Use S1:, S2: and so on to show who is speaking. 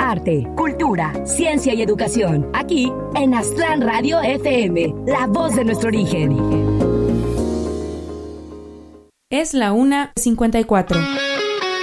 S1: arte, cultura, ciencia y educación. Aquí en Aztlán Radio FM, la voz de nuestro origen.
S2: Es la 1:54.